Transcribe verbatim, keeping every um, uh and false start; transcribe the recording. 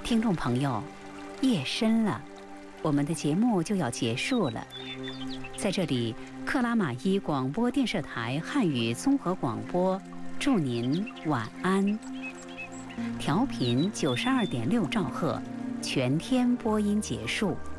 听众朋友，夜深了，我们的节目就要结束了。在这里，克拉玛依广播电视台汉语综合广播，祝您晚安。调频九十二点六兆赫，全天播音结束。